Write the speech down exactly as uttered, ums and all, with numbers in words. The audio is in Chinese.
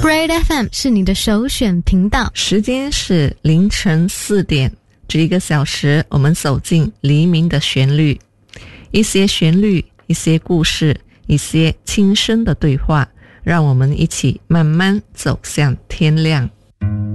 Bright F M 是你的首选频道， 时间是凌晨四点，这一个小时我们走进黎明的旋律，一些旋律，一些故事，一些轻声的对话，让我们一起慢慢走向天亮。